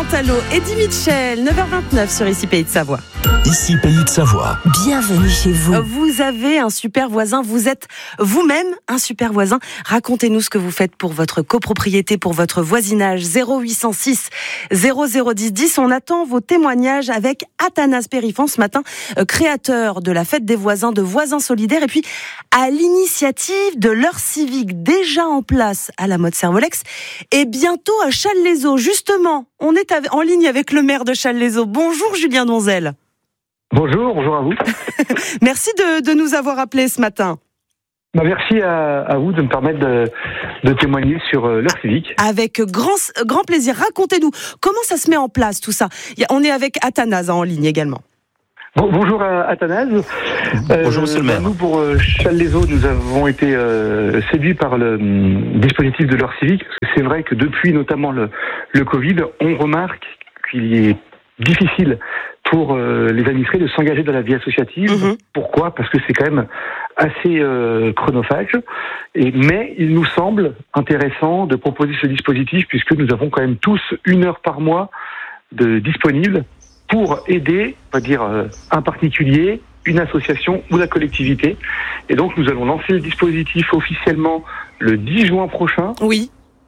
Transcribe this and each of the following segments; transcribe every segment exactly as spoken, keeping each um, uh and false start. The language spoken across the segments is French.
Talo, Eddie Mitchell, neuf heures vingt-neuf sur Ici Pays de Savoie. Ici Pays de Savoie. Bienvenue chez vous. Vous avez un super voisin, vous êtes vous-même un super voisin. Racontez-nous ce que vous faites pour votre copropriété, pour votre voisinage. zéro huit cent six zéro zéro dix dix. On attend vos témoignages avec Athanase Périfan ce matin, créateur de la fête des voisins, de Voisins Solidaires, et puis à l'initiative de l'heure civique déjà en place à la Motte Servolex et bientôt à Challes-les-Eaux. Justement, on est en ligne avec le maire de Challes-les-Eaux. Bonjour Julien Donzel. Bonjour, bonjour à vous. Merci de, de nous avoir appelés ce matin. Bah merci à, à vous de me permettre de, de témoigner sur euh, l'heure civique. Avec grand, grand plaisir. Racontez-nous, comment ça se met en place tout ça ? On est avec Athanase en ligne également. Bon, bonjour à Athanase. Bonjour monsieur le maire. Nous, pour euh, Challes-les-Eaux, nous avons été euh, séduits par le euh, dispositif de l'heure civique. Parce que c'est vrai que depuis notamment le, le Covid, on remarque qu'il est difficile pour euh, les administrés de s'engager dans la vie associative. Mmh. Pourquoi ? Parce que c'est quand même assez euh, chronophage. Et, mais il nous semble intéressant de proposer ce dispositif puisque nous avons quand même tous une heure par mois de disponible pour aider, on va dire, euh, un particulier, une association ou la collectivité. Et donc nous allons lancer le dispositif officiellement le dix juin prochain. Oui.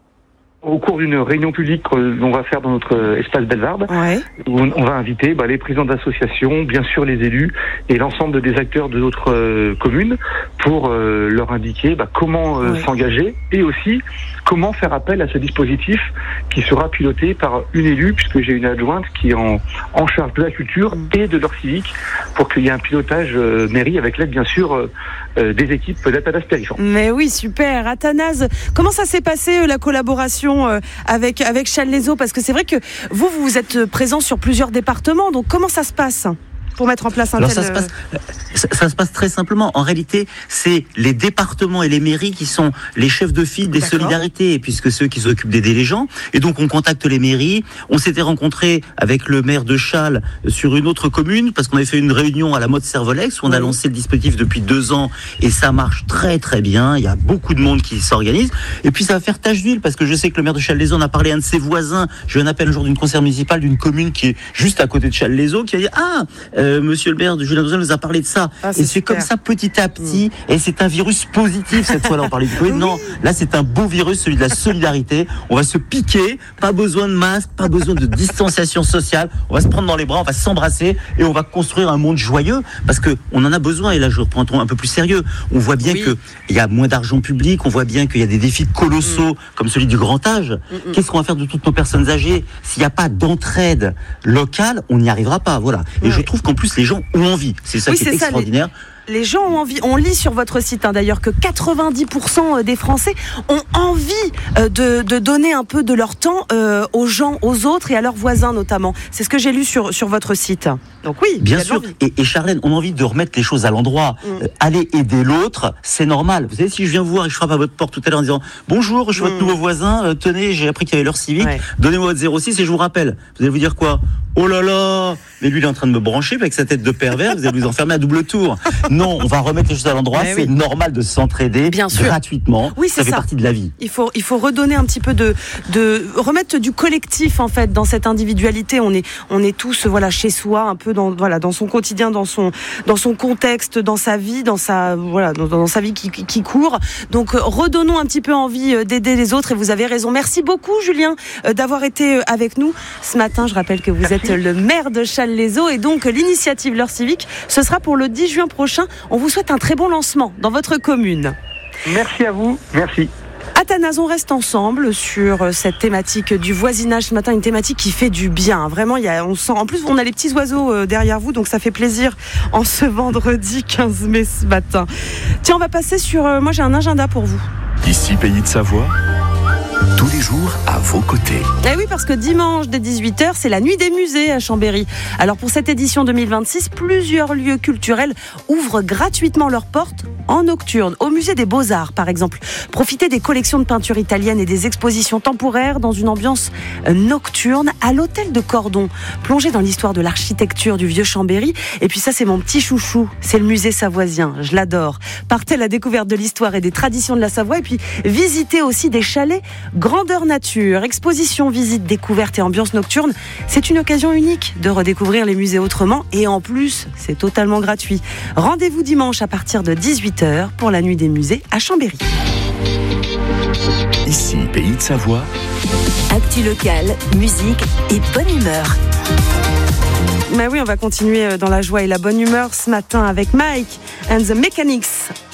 Au cours d'une réunion publique qu'on va faire dans notre espace Bellevarde, ouais. Où on va inviter bah, les présidents d'associations, bien sûr les élus et l'ensemble des acteurs de notre euh, commune pour euh, leur indiquer bah, comment euh, ouais. s'engager et aussi comment faire appel à ce dispositif qui sera piloté par une élue, puisque j'ai une adjointe qui est en, en charge de la culture mmh. et de l'heure civique pour qu'il y ait un pilotage euh, mairie avec l'aide bien sûr euh, euh, des équipes d'Athanase Périfan. Mais oui, super. Athanase, comment ça s'est passé euh, la collaboration avec, avec Challes-les-Eaux, parce que c'est vrai que vous, vous êtes présent sur plusieurs départements, donc comment ça se passe pour mettre en place un Alors tel... ça se passe, ça, ça se passe très simplement. En réalité, c'est les départements et les mairies qui sont les chefs de file des D'accord. solidarités, puisque ceux qui s'occupent d'aider les gens. Et donc, on contacte les mairies. On s'était rencontré avec le maire de Challes sur une autre commune, parce qu'on avait fait une réunion à la Motte Servolex, où on oui. a lancé le dispositif depuis deux ans, et ça marche très très bien. Il y a beaucoup de monde qui s'organise. Et puis, ça va faire tache d'huile, parce que je sais que le maire de Challes-les-Eaux en a parlé à un de ses voisins. J'ai eu un appel un jour d'une conseillère municipale d'une commune qui est juste à côté de Challes-les-Eaux, qui a dit « Ah, euh, Euh, monsieur le maire de Julien Donzel nous a parlé de ça. Ah, c'est et c'est super. Comme ça petit à petit. Mmh. Et c'est un virus positif cette fois-là. On parlait du Covid. Oui. Non, là c'est un beau virus, celui de la solidarité. On va se piquer. Pas besoin de masque, pas besoin de distanciation sociale. On va se prendre dans les bras, on va s'embrasser et on va construire un monde joyeux parce que on en a besoin. Et là, je reprends un ton un peu plus sérieux. On voit bien oui. que il y a moins d'argent public. On voit bien qu'il y a des défis colossaux mmh. comme celui du grand âge. Mmh. Qu'est-ce qu'on va faire de toutes nos personnes âgées s'il n'y a pas d'entraide locale? On n'y arrivera pas. Voilà. Et mmh. je trouve qu'en plus les gens ont envie. C'est ça oui, qui est, est extraordinaire. Ça, les... Les gens ont envie, on lit sur votre site hein, d'ailleurs que quatre-vingt-dix pour cent des Français ont envie euh, de, de donner un peu de leur temps euh, aux gens, aux autres et à leurs voisins notamment. C'est ce que j'ai lu sur, sur votre site. Donc oui, bien sûr. Et, et Charlène, on a envie de remettre les choses à l'endroit. Mmh. Euh, aller aider l'autre, c'est normal. Vous savez, si je viens vous voir et je frappe à votre porte tout à l'heure en disant bonjour, je suis mmh. votre nouveau voisin, euh, tenez, j'ai appris qu'il y avait l'heure civique, ouais. donnez-moi votre zéro six et je vous rappelle. Vous allez vous dire quoi? Oh là là, mais lui il est en train de me brancher avec sa tête de pervers, vous allez vous enfermer à double tour. Non, on va remettre les choses à l'endroit, mais c'est oui. normal de s'entraider Bien gratuitement, oui, c'est ça fait ça. partie de la vie. Il faut, il faut redonner un petit peu de, de, remettre du collectif en fait dans cette individualité. On est, on est tous voilà chez soi, un peu dans, voilà, dans son quotidien, dans son, dans son contexte, dans sa vie, dans sa, voilà, dans, dans sa vie qui, qui, qui court. Donc redonnons un petit peu envie d'aider les autres et vous avez raison. Merci beaucoup Julien d'avoir été avec nous ce matin. Je rappelle que vous Merci. êtes le maire de Challes-les-Eaux et donc l'initiative L'heure civique, ce sera pour le dix juin prochain. On vous souhaite un très bon lancement dans votre commune. Merci à vous, merci. Athanase, on reste ensemble sur cette thématique du voisinage ce matin, une thématique qui fait du bien. Vraiment, il y a, on sent. En plus, on a les petits oiseaux derrière vous, donc ça fait plaisir en ce vendredi quinze mai ce matin. Tiens, on va passer sur. Moi, j'ai un agenda pour vous. Ici, Pays de Savoie. Tous les jours à vos côtés. Eh oui, parce que dimanche dès dix-huit heures, c'est la nuit des musées à Chambéry. Alors pour cette édition deux mille vingt-six, plusieurs lieux culturels ouvrent gratuitement leurs portes en nocturne. Au musée des Beaux-Arts, par exemple. Profitez des collections de peinture italienne et des expositions temporaires dans une ambiance nocturne. À l'hôtel de Cordon, plongez dans l'histoire de l'architecture du vieux Chambéry. Et puis ça, c'est mon petit chouchou. C'est le musée savoisien. Je l'adore. Partez à la découverte de l'histoire et des traditions de la Savoie. Et puis visitez aussi des chalets grands Grandeur nature, exposition, visite, découverte et ambiance nocturne. C'est une occasion unique de redécouvrir les musées autrement et en plus, c'est totalement gratuit. Rendez-vous dimanche à partir de dix-huit heures pour la nuit des musées à Chambéry. Ici, Pays de Savoie. Actu locale, musique et bonne humeur. Mais oui, on va continuer dans la joie et la bonne humeur ce matin avec Mike and the Mechanics.